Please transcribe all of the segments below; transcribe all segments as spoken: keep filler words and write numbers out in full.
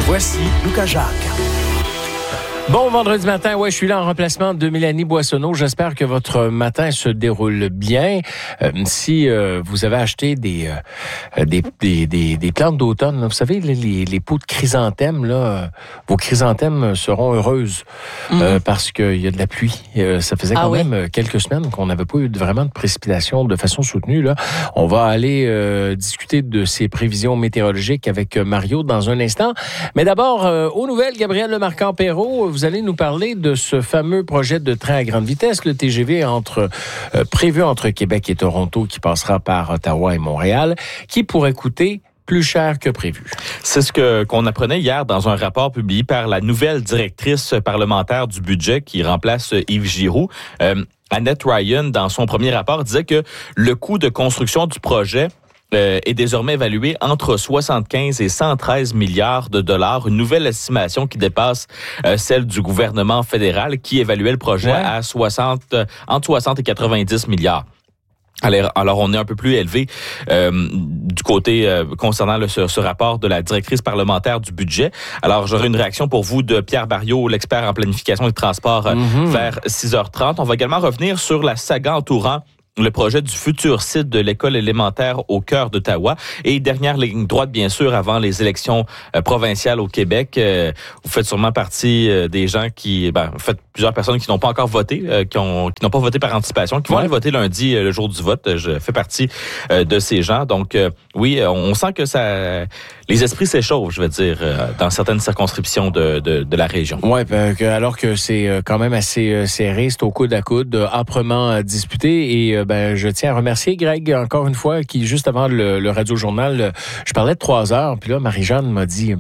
Voici Lucas Jacques. Bon vendredi matin, ouais, je suis là en remplacement de Mélanie Boissonneau. J'espère que votre matin se déroule bien. Euh, si euh, vous avez acheté des, euh, des, des, des, des plantes d'automne, là, vous savez, les, les pots de chrysanthèmes, là, euh, vos chrysanthèmes seront heureuses mmh. euh, parce qu'il y a de la pluie. Euh, ça faisait quand ah, même oui. quelques semaines qu'on n'avait pas eu vraiment de précipitations de façon soutenue. Là. On va aller euh, discuter de ces prévisions météorologiques avec Mario dans un instant. Mais d'abord, euh, aux nouvelles, Gabriel Lemarquand-Perrault, vous allez nous parler de ce fameux projet de train à grande vitesse, le T G V entre, euh, prévu entre Québec et Toronto, qui passera par Ottawa et Montréal, qui pourrait coûter plus cher que prévu. C'est ce que qu'on apprenait hier dans un rapport publié par la nouvelle directrice parlementaire du budget qui remplace Yves Giroux. Euh, Annette Ryan, dans son premier rapport, disait que le coût de construction du projet Euh, est désormais évalué entre soixante-quinze et cent treize milliards de dollars, une nouvelle estimation qui dépasse euh, celle du gouvernement fédéral qui évaluait le projet ouais. à soixante, euh, entre soixante et quatre-vingt-dix milliards. Alors, alors, on est un peu plus élevé euh, du côté euh, concernant le, ce, ce rapport de la directrice parlementaire du budget. Alors, j'aurai une réaction pour vous de Pierre Barriot, l'expert en planification et transport, euh, mm-hmm. vers six heures trente. On va également revenir sur la saga entourant le projet du futur site de l'école élémentaire au cœur d'Ottawa. Et dernière ligne droite, bien sûr, avant les élections euh, provinciales au Québec. Euh, vous faites sûrement partie euh, des gens qui... Ben, vous faites plusieurs personnes qui n'ont pas encore voté, euh, qui, ont, qui n'ont pas voté par anticipation, qui vont ouais. aller voter lundi, euh, le jour du vote. Je fais partie euh, de ces gens. Donc, euh, oui, on sent que ça... Les esprits s'échauffent, je veux dire, euh, dans certaines circonscriptions de, de, de la région. Oui, alors que c'est quand même assez serré, c'est au coude à coude, âprement disputé. Et ben, je tiens à remercier Greg, encore une fois, qui, juste avant le, le Radio-Journal, je parlais de trois heures, puis là, Marie-Jeanne m'a dit...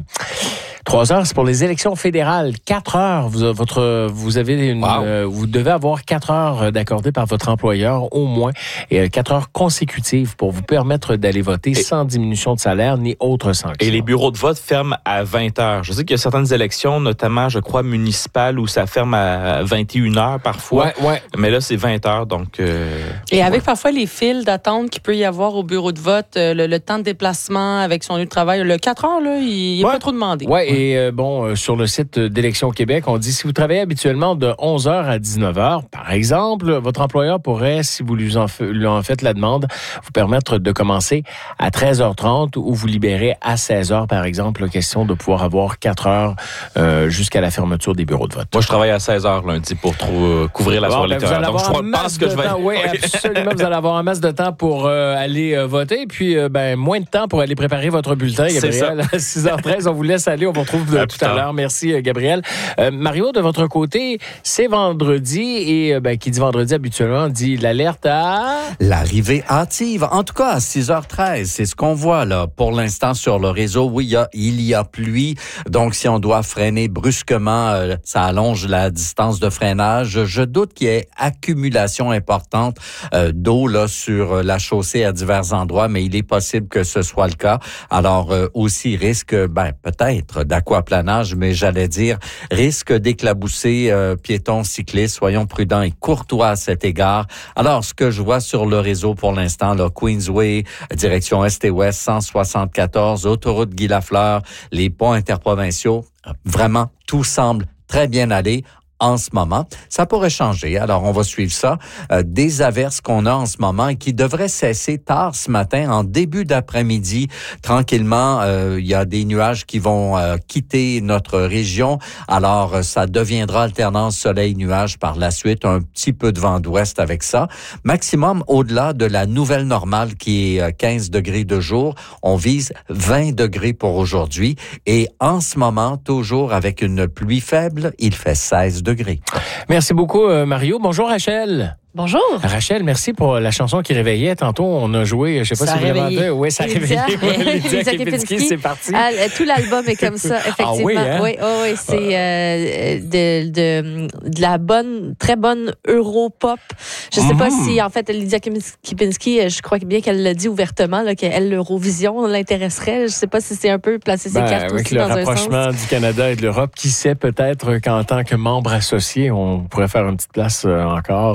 Trois heures, c'est pour les élections fédérales. Quatre heures, vous, votre, vous avez une, wow. euh, vous devez avoir quatre heures d'accordé par votre employeur au moins, et euh, quatre heures consécutives pour vous permettre d'aller voter et, sans diminution de salaire ni autre sanction. Et les bureaux de vote ferment à vingt heures. Je sais qu'il y a certaines élections, notamment, je crois, municipales, où ça ferme à vingt et une heures parfois. Ouais, ouais. Mais là, c'est vingt heures, donc... Euh, et avec ouais. parfois les files d'attente qu'il peut y avoir au bureau de vote, le, le temps de déplacement avec son lieu de travail, le quatre heures, là, il n'est ouais. pas trop demandé. Ouais, ouais. Et euh, bon, euh, sur le site d'Élections Québec, on dit si vous travaillez habituellement de onze heures à dix-neuf heures, par exemple, votre employeur pourrait, si vous lui en, lui en faites la demande, vous permettre de commencer à treize heures trente ou vous libérer à seize heures, par exemple, question de pouvoir avoir quatre heures euh, jusqu'à la fermeture des bureaux de vote. Moi, je travaille à seize heures lundi pour trop, euh, couvrir la bon, soirée ben, électorale. Donc, je pense que je vais... Oui, absolument. Vous allez avoir un masse de temps pour euh, aller euh, voter, puis euh, ben, moins de temps pour aller préparer votre bulletin, Gabriel. À six heures treize, on vous laisse aller. On vous retrouve euh, tout à l'heure. Merci, euh, Gabriel. Euh, Mario, de votre côté, c'est vendredi et euh, ben, qui dit vendredi habituellement dit l'alerte à... L'arrivée hâtive. En tout cas, à six heures treize, c'est ce qu'on voit là pour l'instant sur le réseau. Oui, il y a, il y a pluie. Donc, si on doit freiner brusquement, euh, ça allonge la distance de freinage. Je doute qu'il y ait accumulation importante euh, d'eau là sur la chaussée à divers endroits, mais il est possible que ce soit le cas. Alors, euh, aussi risque, ben peut-être d'aquaplanage, mais j'allais dire risque d'éclabousser euh, piétons, cyclistes. Soyons prudents et courtois à cet égard. Alors, ce que je vois sur le réseau pour l'instant, là, Queensway, direction Est et Ouest, cent soixante-quatorze, autoroute Guy-Lafleur, les ponts interprovinciaux, vraiment, tout semble très bien aller en ce moment. Ça pourrait changer, alors on va suivre ça. Euh, des averses qu'on a en ce moment et qui devraient cesser tard ce matin, en début d'après-midi. Tranquillement, euh, il y a des nuages qui vont euh, quitter notre région. Alors, euh, ça deviendra alternance soleil-nuage par la suite. Un petit peu de vent d'ouest avec ça. Maximum au-delà de la nouvelle normale qui est quinze degrés de jour. On vise vingt degrés pour aujourd'hui. Et en ce moment, toujours avec une pluie faible, il fait seize degrés. Merci beaucoup, Mario. Bonjour, Rachel. Bonjour. Rachel, merci pour la chanson qui réveillait. Tantôt, on a joué, je ne sais pas ça si vous l'avez entendu. Oui, ça a réveillé. Lydia Kepinski, c'est parti. Ah, tout l'album est comme ça, effectivement. Ah oui, hein? oui, oh, oui, c'est euh, de, de, de la bonne, très bonne Europop. Je ne sais mm. pas si, en fait, Lydia Kepinski, je crois bien qu'elle l'a dit ouvertement, là, qu'elle, l'Eurovision l'intéresserait. Je ne sais pas si c'est un peu placer ses ben, cartes aussi dans un sens. Avec le rapprochement du Canada et de l'Europe, qui sait peut-être qu'en tant que membre associé, on pourrait faire une petite place euh, encore... Euh,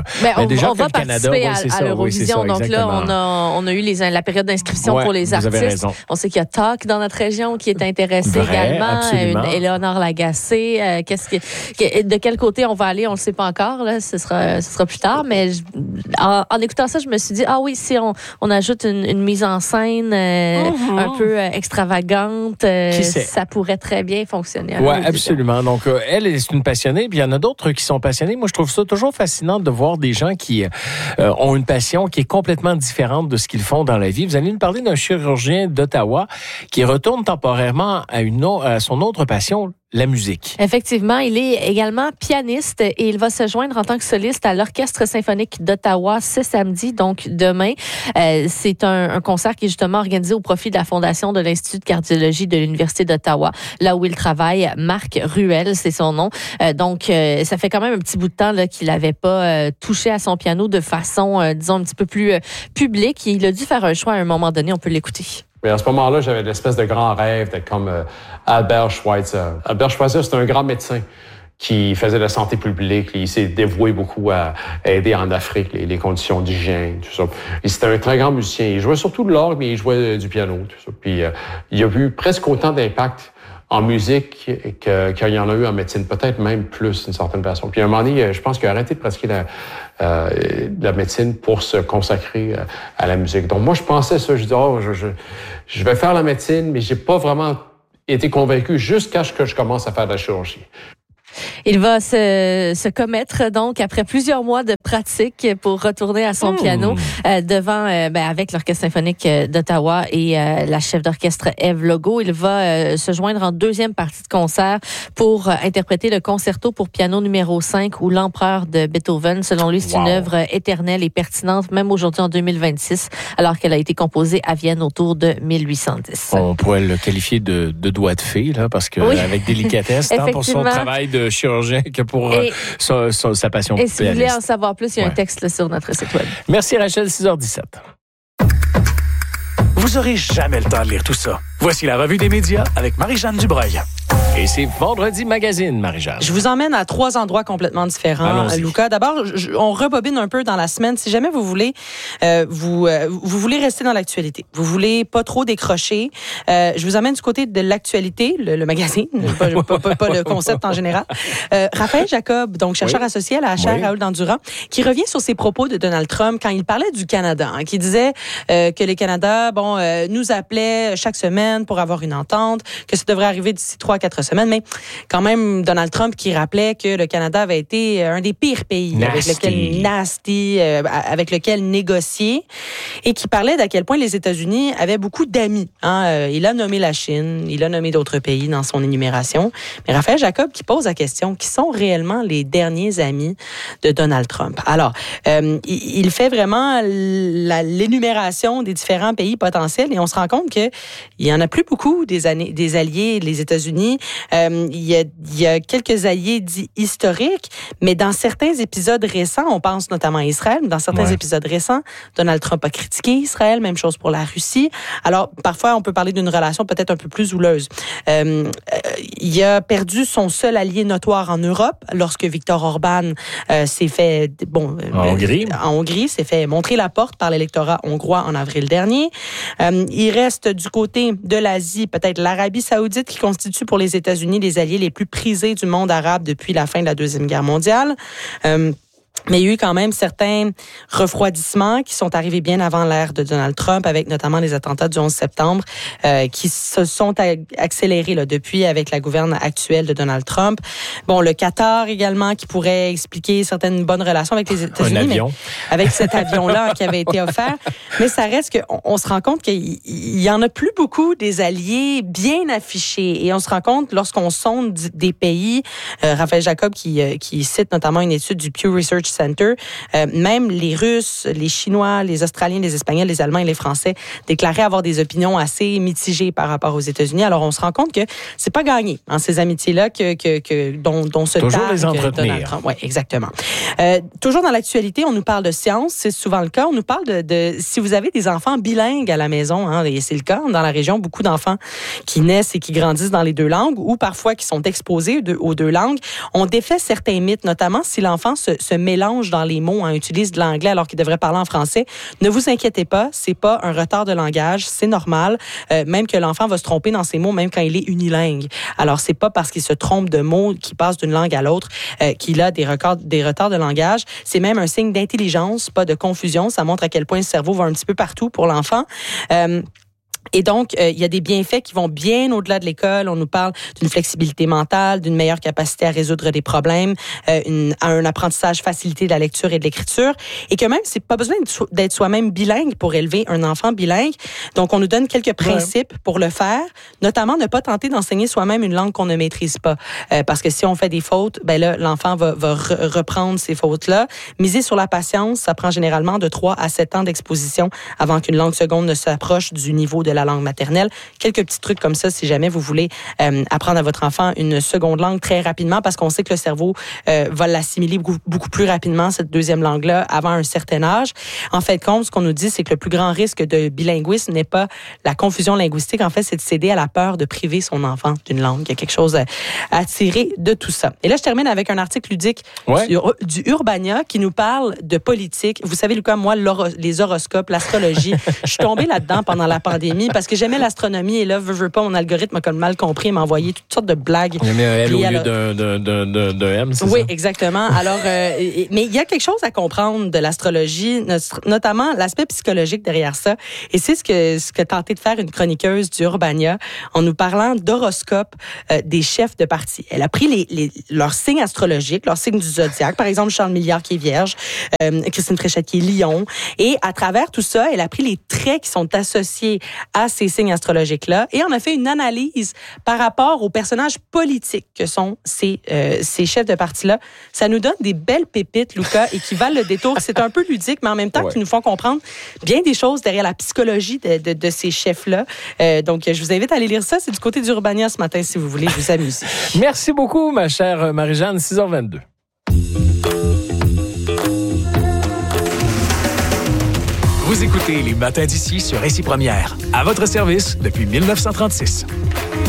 ben, on, déjà on va le Canada, participer oui, à, à ça, l'Eurovision. oui, donc là, on a, on a eu les, la période d'inscription ouais, pour les artistes. Vous avez raison. On sait qu'il y a Talk dans notre région qui est intéressé Vrai, également. Absolument. Éléonore Lagacé. Euh, qu'est-ce que, de quel côté on va aller, on le sait pas encore. Là, ce sera, ce sera plus tard. Mais je, en, en écoutant ça, je me suis dit, ah oui, si on, on ajoute une, une mise en scène euh, mm-hmm. un peu euh, extravagante, euh, ça pourrait très bien fonctionner. Oui, absolument. Donc, euh, elle est une passionnée, puis il y en a d'autres qui sont passionnés. Moi, je trouve ça toujours fascinant de voir des gens qui euh, ont une passion qui est complètement différente de ce qu'ils font dans la vie. Vous allez nous parler d'un chirurgien d'Ottawa qui retourne temporairement à, une, à son autre passion, la musique. Effectivement, il est également pianiste et il va se joindre en tant que soliste à l'Orchestre symphonique d'Ottawa ce samedi, donc demain. Euh, c'est un, un concert qui est justement organisé au profit de la Fondation de l'Institut de cardiologie de l'Université d'Ottawa, là où il travaille. Marc Ruel, c'est son nom. Euh, donc, euh, ça fait quand même un petit bout de temps là, qu'il n'avait pas euh, touché à son piano de façon, euh, disons, un petit peu plus euh, publique. Et il a dû faire un choix à un moment donné. On peut l'écouter. Mais à ce moment-là, j'avais l'espèce de grand rêve d'être comme euh, Albert Schweitzer. Albert Schweitzer, c'est un grand médecin qui faisait de la santé publique. Il s'est dévoué beaucoup à aider en Afrique, les, les conditions d'hygiène, tout ça. Et c'était un très grand musicien. Il jouait surtout de l'orgue, mais il jouait du piano, tout ça. Puis euh, il a eu presque autant d'impact en musique que, qu'il y en a eu en médecine, peut-être même plus d'une certaine façon. Puis à un moment donné, je pense qu'il a arrêté de pratiquer la, euh, la médecine pour se consacrer à la musique. Donc moi, je pensais ça, je disais, oh, je, je, je vais faire la médecine, mais j'ai pas vraiment été convaincu jusqu'à ce que je commence à faire de la chirurgie. Il va se, se commettre donc après plusieurs mois de pratique pour retourner à son mmh. piano euh, devant euh, ben, avec l'Orchestre symphonique d'Ottawa et euh, la chef d'orchestre Ève Logo. Il va euh, se joindre en deuxième partie de concert pour euh, interpréter le concerto pour piano numéro cinq ou l'Empereur de Beethoven. Selon lui, c'est wow. une œuvre éternelle et pertinente même aujourd'hui en deux mille vingt-six alors qu'elle a été composée à Vienne autour de mille huit cent dix. On pourrait le qualifier de, de doigt de fée là parce que oui. avec délicatesse tant pour son travail de chirurgien que pour et, euh, sa, sa, sa passion et si vous voulez en savoir plus, il y a ouais. un texte là, sur notre site web. Merci Rachel, six heures dix-sept. Vous aurez jamais le temps de lire tout ça. Voici la revue des médias avec Marie-Jeanne Dubreuil. Et c'est Vendredi Magazine, Marie-Jeanne. Je vous emmène à trois endroits complètement différents, Luca. D'abord, je, on rebobine un peu dans la semaine. Si jamais vous voulez, euh, vous, euh, vous voulez rester dans l'actualité, vous voulez pas trop décrocher, euh, je vous emmène du côté de l'actualité, le, le magazine, pas, pas, pas, pas le concept en général. Euh, Raphaël Jacob, donc chercheur oui. associé à la chaire oui. Raoul Dandurand, qui revient sur ses propos de Donald Trump quand il parlait du Canada, hein, qui disait euh, que le Canada, bon, euh, nous appelait chaque semaine pour avoir une entente, que ça devrait arriver d'ici trois à quatre semaines, mais quand même, Donald Trump qui rappelait que le Canada avait été un des pires pays nasty. avec lequel nasty, euh, avec lequel négocier, et qui parlait d'à quel point les États-Unis avaient beaucoup d'amis. Hein. Euh, il a nommé la Chine, il a nommé d'autres pays dans son énumération. Mais Raphaël Jacob qui pose la question, qui sont réellement les derniers amis de Donald Trump? Alors, euh, il fait vraiment la, l'énumération des différents pays potentiels et on se rend compte qu'il y en a plus beaucoup des, années, des alliés, les États-Unis. Euh, il, y a, il y a quelques alliés dits historiques, mais dans certains épisodes récents, on pense notamment à Israël, mais dans certains ouais. épisodes récents, Donald Trump a critiqué Israël, même chose pour la Russie. Alors, parfois, on peut parler d'une relation peut-être un peu plus houleuse. Euh, il a perdu son seul allié notoire en Europe lorsque Viktor Orban euh, s'est fait... bon, en euh, Hongrie. En Hongrie, s'est fait montrer la porte par l'électorat hongrois en avril dernier. Euh, il reste du côté de l'Asie, peut-être l'Arabie saoudite qui constitue pour les États-Unis les alliés les plus prisés du monde arabe depuis la fin de la Deuxième Guerre mondiale. Euh, Mais il y a eu quand même certains refroidissements qui sont arrivés bien avant l'ère de Donald Trump, avec notamment les attentats du onze septembre, euh, qui se sont accélérés là, depuis avec la gouverne actuelle de Donald Trump. Bon, le Qatar également, qui pourrait expliquer certaines bonnes relations avec les États-Unis. Un avion. Mais avec cet avion-là qui avait été offert. Mais ça reste qu'on on se rend compte qu'il y en a plus beaucoup des alliés bien affichés. Et on se rend compte, lorsqu'on sonde des pays, euh, Raphaël Jacob qui, euh, qui cite notamment une étude du Pew Research Center, euh, même les Russes, les Chinois, les Australiens, les Espagnols, les Allemands et les Français déclaraient avoir des opinions assez mitigées par rapport aux États-Unis. Alors, on se rend compte que c'est pas gagné, hein, ces amitiés-là que, que, que, dont, dont se toujours les entretenir. Oui, exactement. Euh, toujours dans l'actualité, on nous parle de science, c'est souvent le cas. On nous parle de, de si vous avez des enfants bilingues à la maison, hein, et c'est le cas dans la région, beaucoup d'enfants qui naissent et qui grandissent dans les deux langues ou parfois qui sont exposés de, aux deux langues. On défait certains mythes, notamment si l'enfant se, se mélange mélange dans les mots, hein, utilise de l'anglais alors qu'il devrait parler en français. Ne vous inquiétez pas, c'est pas un retard de langage, c'est normal. Euh, même que l'enfant va se tromper dans ses mots, même quand il est unilingue. Alors, c'est pas parce qu'il se trompe de mots, qu'il passe d'une langue à l'autre, euh, qu'il a des, records, des retards de langage. C'est même un signe d'intelligence, pas de confusion. Ça montre à quel point le cerveau va un petit peu partout pour l'enfant. Euh, Et donc, euh, il y a des bienfaits qui vont bien au-delà de l'école. On nous parle d'une flexibilité mentale, d'une meilleure capacité à résoudre des problèmes, euh, une, un apprentissage facilité de la lecture et de l'écriture. Et que même, c'est pas besoin d'être soi-même bilingue pour élever un enfant bilingue. Donc, on nous donne quelques principes ouais. pour le faire, notamment ne pas tenter d'enseigner soi-même une langue qu'on ne maîtrise pas. Euh, parce que si on fait des fautes, ben là, l'enfant va, va re- reprendre ces fautes-là. Miser sur la patience, ça prend généralement de trois à sept ans d'exposition avant qu'une langue seconde ne s'approche du niveau de la langue maternelle. Quelques petits trucs comme ça si jamais vous voulez euh, apprendre à votre enfant une seconde langue très rapidement parce qu'on sait que le cerveau euh, va l'assimiler beaucoup, beaucoup plus rapidement, cette deuxième langue-là, avant un certain âge. En fait, compte, ce qu'on nous dit, c'est que le plus grand risque de bilinguisme n'est pas la confusion linguistique. En fait, c'est de céder à la peur de priver son enfant d'une langue. Il y a quelque chose à, à tirer de tout ça. Et là, je termine avec un article ludique ouais. du, du Urbania qui nous parle de politique. Vous savez, Lucas, moi, les horoscopes, l'astrologie, je suis tombée là-dedans pendant la pandémie parce que j'aimais l'astronomie et là, veux, veux pas, mon algorithme a comme mal compris et m'a envoyé toutes sortes de blagues. Il y a mis un L au lieu d'un, d'un, d'un, d'un, d'un M, c'est oui, ça? Oui, exactement. Alors, euh, mais il y a quelque chose à comprendre de l'astrologie, notamment l'aspect psychologique derrière ça. Et c'est ce que, ce que tentait de faire une chroniqueuse du Urbania en nous parlant d'horoscopes euh, des chefs de parti. Elle a pris les, les, leurs signes astrologiques, leurs signes du zodiaque, par exemple Charles Milliard qui est Vierge, euh, Christine Fréchette qui est Lion, et à travers tout ça, elle a pris les traits qui sont associés à ces signes astrologiques-là et on a fait une analyse par rapport aux personnages politiques que sont ces, euh, ces chefs de parti-là. Ça nous donne des belles pépites, Lucas, et qui valent le détour. C'est un peu ludique, mais en même temps, ouais. qui nous font comprendre bien des choses derrière la psychologie de, de, de ces chefs-là. Euh, donc, je vous invite à aller lire ça. C'est du côté d'Urbania ce matin, si vous voulez vous amuser. Merci beaucoup, ma chère Marie-Jeanne. six heures vingt-deux. Vous écoutez les Matins d'ici sur Récit Première. À votre service depuis dix-neuf cent trente-six.